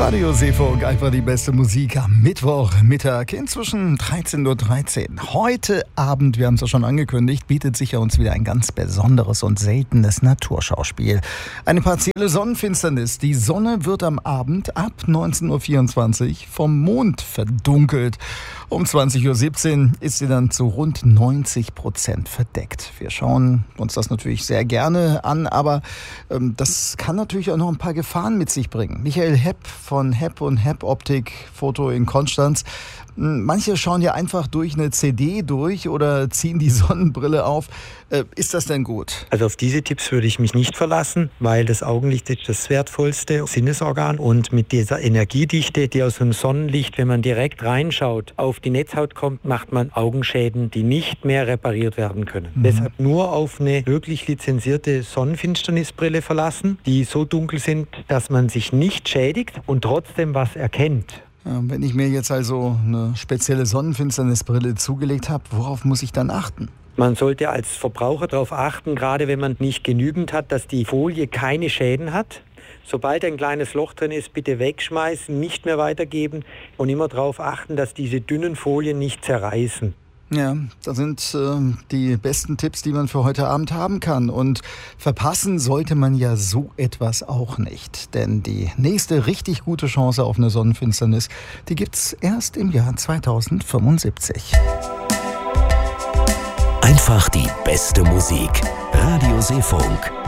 Radio Seefunk, einfach die beste Musik am Mittwochmittag inzwischen 13:13 Uhr. Heute Abend, wir haben es ja schon angekündigt, bietet sich ja uns wieder ein ganz besonderes und seltenes Naturschauspiel. Eine partielle Sonnenfinsternis. Die Sonne wird am Abend ab 19:24 Uhr vom Mond verdunkelt. Um 20:17 Uhr ist sie dann zu rund 90% verdeckt. Wir schauen uns das natürlich sehr gerne an, aber das kann natürlich auch noch ein paar Gefahren mit sich bringen. Michael Hepp von Hepp & Hepp Optik, Foto in Konstanz. Manche schauen ja einfach durch eine CD durch oder ziehen die Sonnenbrille auf. Ist das denn gut? Also auf diese Tipps würde ich mich nicht verlassen, weil das Augenlicht ist das wertvollste Sinnesorgan. Und mit dieser Energiedichte, die aus dem Sonnenlicht, wenn man direkt reinschaut, auf die Netzhaut kommt, macht man Augenschäden, die nicht mehr repariert werden können. Deshalb nur auf eine wirklich lizenzierte Sonnenfinsternisbrille verlassen, die so dunkel sind, dass man sich nicht schädigt und trotzdem was erkennt. Ja, wenn ich mir jetzt also eine spezielle Sonnenfinsternisbrille zugelegt habe, worauf muss ich dann achten? Man sollte als Verbraucher darauf achten, gerade wenn man nicht genügend hat, dass die Folie keine Schäden hat. Sobald ein kleines Loch drin ist, bitte wegschmeißen, nicht mehr weitergeben und immer darauf achten, dass diese dünnen Folien nicht zerreißen. Ja, das sind die besten Tipps, die man für heute Abend haben kann. Und verpassen sollte man ja so etwas auch nicht. Denn die nächste richtig gute Chance auf eine Sonnenfinsternis, die gibt's erst im Jahr 2075. Einfach die beste Musik. Radio Seefunk.